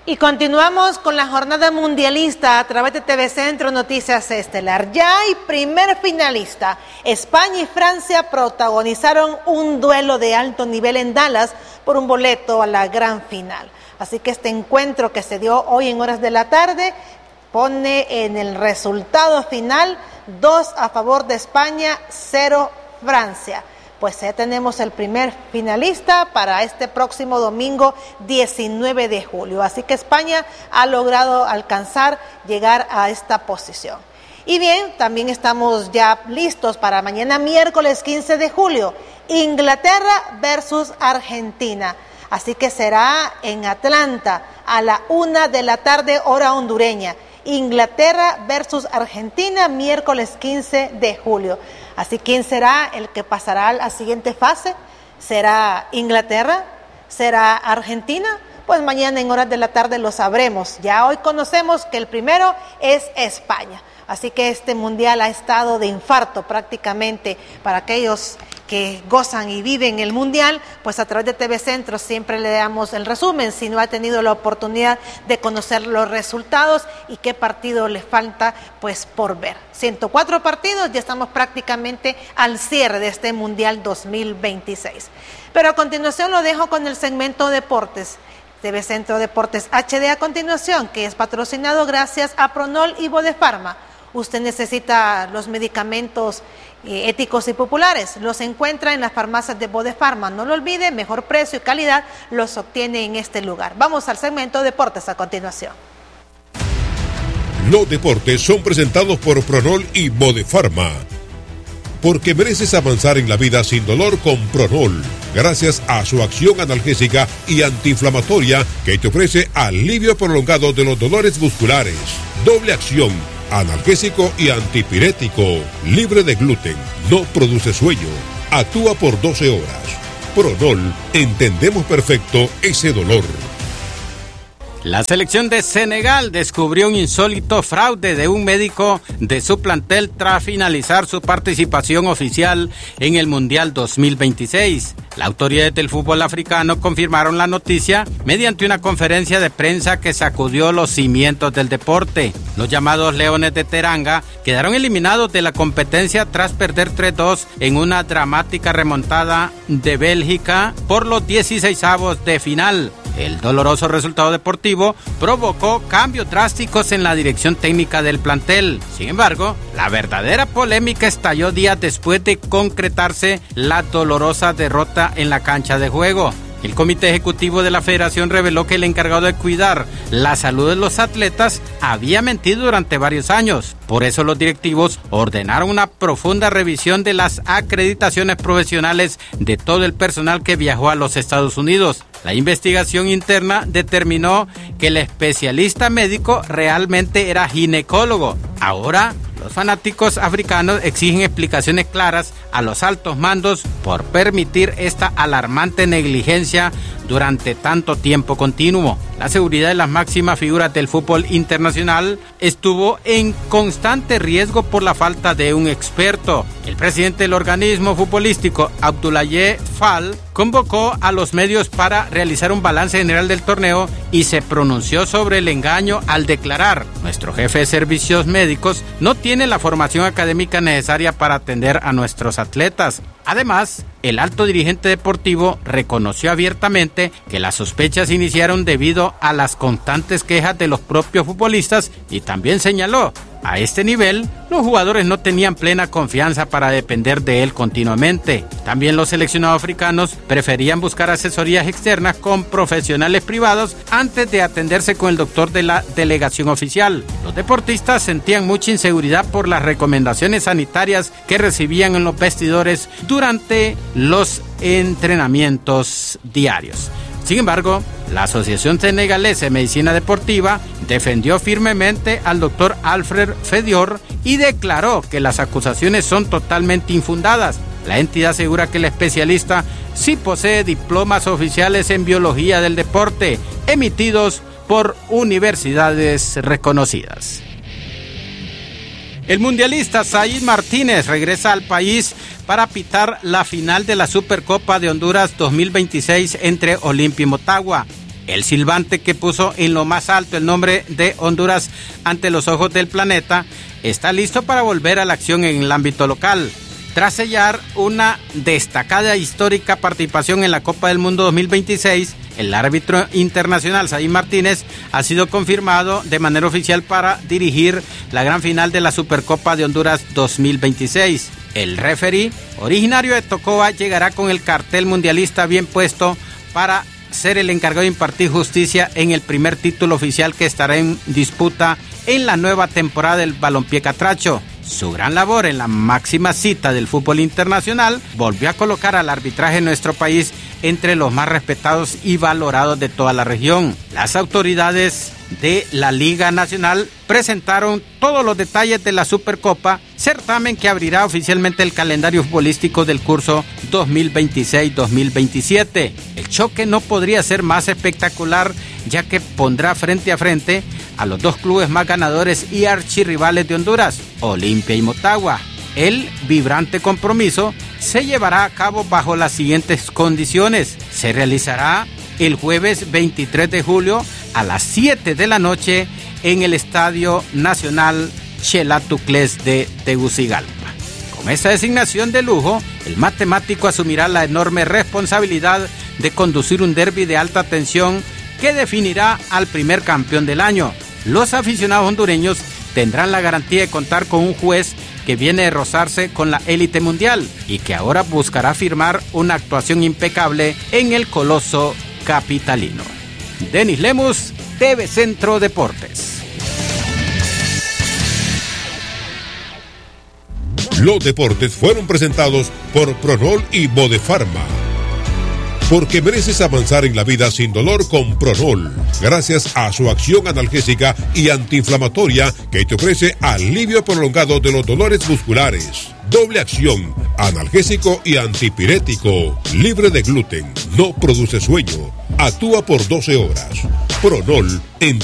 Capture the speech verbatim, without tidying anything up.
Y continuamos con la jornada mundialista a través de T V Centro Noticias Estelar. Ya hay primer finalista. España y Francia protagonizaron un duelo de alto nivel en Dallas por un boleto a la gran final. Así que este encuentro que se dio hoy en horas de la tarde pone en el resultado final dos a favor de España, cero Francia. Pues ya tenemos el primer finalista para este próximo domingo diecinueve de julio. Así que España ha logrado alcanzar, llegar a esta posición. Y bien, también estamos ya listos para mañana miércoles quince de julio, Inglaterra versus Argentina. Así que será en Atlanta a la una de la tarde hora hondureña. Inglaterra versus Argentina, miércoles quince de julio. Así, ¿quién será el que pasará a la siguiente fase? ¿Será Inglaterra? ¿Será Argentina? Pues mañana en horas de la tarde lo sabremos. Ya hoy conocemos que el primero es España. Así que este mundial ha estado de infarto prácticamente para aquellos que gozan y viven el mundial, pues a través de T V Centro siempre le damos el resumen, si no ha tenido la oportunidad de conocer los resultados y qué partido le falta, pues por ver. ciento cuatro partidos, ya estamos prácticamente al cierre de este mundial dos mil veintiséis. Pero a continuación lo dejo con el segmento Deportes. T V Centro Deportes H D a continuación, que es patrocinado gracias a Pronol y Bodefarma. Usted necesita los medicamentos eh, éticos y populares, los encuentra en las farmacias de Bodefarma. No lo olvide, mejor precio y calidad los obtiene en este lugar. Vamos al segmento Deportes a continuación. Los deportes son presentados por Pronol y Bodefarma. Porque mereces avanzar en la vida sin dolor con Pronol, gracias a su acción analgésica y antiinflamatoria que te ofrece alivio prolongado de los dolores musculares. Doble acción, analgésico y antipirético, libre de gluten, no produce sueño, actúa por doce horas. Pronol, entendemos perfecto ese dolor. La selección de Senegal descubrió un insólito fraude de un médico de su plantel tras finalizar su participación oficial en el Mundial dos mil veintiséis. Las autoridades del fútbol africano confirmaron la noticia mediante una conferencia de prensa que sacudió los cimientos del deporte. Los llamados Leones de Teranga quedaron eliminados de la competencia tras perder tres dos en una dramática remontada de Bélgica por los dieciseisavos de final. El doloroso resultado deportivo provocó cambios drásticos en la dirección técnica del plantel. Sin embargo, la verdadera polémica estalló días después de concretarse la dolorosa derrota en la cancha de juego. El comité ejecutivo de la federación reveló que el encargado de cuidar la salud de los atletas había mentido durante varios años. Por eso los directivos ordenaron una profunda revisión de las acreditaciones profesionales de todo el personal que viajó a los Estados Unidos. La investigación interna determinó que el especialista médico realmente era ginecólogo. Ahora, los fanáticos africanos exigen explicaciones claras a los altos mandos por permitir esta alarmante negligencia durante tanto tiempo continuo. La seguridad de las máximas figuras del fútbol internacional estuvo en constante riesgo por la falta de un experto. El presidente del organismo futbolístico, Abdoulaye Fall, convocó a los medios para realizar un balance general del torneo y se pronunció sobre el engaño al declarar: nuestro jefe de servicios médicos no tiene la formación académica necesaria para atender a nuestros atletas. Además, el alto dirigente deportivo reconoció abiertamente que las sospechas iniciaron debido a las constantes quejas de los propios futbolistas y también señaló: a este nivel, los jugadores no tenían plena confianza para depender de él continuamente. También los seleccionados africanos preferían buscar asesorías externas con profesionales privados antes de atenderse con el doctor de la delegación oficial. Los deportistas sentían mucha inseguridad por las recomendaciones sanitarias que recibían en los vestidores durante los entrenamientos diarios. Sin embargo, la Asociación Senegalesa de Medicina Deportiva defendió firmemente al doctor Alfred Fedior y declaró que las acusaciones son totalmente infundadas. La entidad asegura que el especialista sí posee diplomas oficiales en biología del deporte, emitidos por universidades reconocidas. El mundialista Said Martínez regresa al país para pitar la final de la Supercopa de Honduras dos mil veintiséis entre Olimpia y Motagua. El silbante que puso en lo más alto el nombre de Honduras ante los ojos del planeta está listo para volver a la acción en el ámbito local. Tras sellar una destacada e histórica participación en la Copa del Mundo dos mil veintiséis, el árbitro internacional Said Martínez ha sido confirmado de manera oficial para dirigir la gran final de la Supercopa de Honduras dos mil veintiséis. El referee, originario de Tocoa, llegará con el cartel mundialista bien puesto para ser el encargado de impartir justicia en el primer título oficial que estará en disputa en la nueva temporada del balompié catracho. Su gran labor en la máxima cita del fútbol internacional volvió a colocar al arbitraje en nuestro país entre los más respetados y valorados de toda la región. Las autoridades de la Liga Nacional presentaron todos los detalles de la Supercopa, certamen que abrirá oficialmente el calendario futbolístico del curso dos mil veintiséis dos mil veintisiete. El choque no podría ser más espectacular, ya que pondrá frente a frente a los dos clubes más ganadores y archirrivales de Honduras, Olimpia y Motagua. El vibrante compromiso se llevará a cabo bajo las siguientes condiciones. Se realizará el jueves veintitrés de julio a las siete de la noche en el Estadio Nacional Xelatúclés de Tegucigalpa. Con esta designación de lujo, el matemático asumirá la enorme responsabilidad de conducir un derbi de alta tensión que definirá al primer campeón del año. Los aficionados hondureños tendrán la garantía de contar con un juez que viene de rozarse con la élite mundial y que ahora buscará firmar una actuación impecable en el coloso capitalino. Denis Lemus, T V Centro Deportes. Los deportes fueron presentados por Pronol y Bodefarma. Porque mereces avanzar en la vida sin dolor con Pronol, gracias a su acción analgésica y antiinflamatoria que te ofrece alivio prolongado de los dolores musculares. Doble acción, analgésico y antipirético, libre de gluten, no produce sueño, actúa por doce horas. Pronol en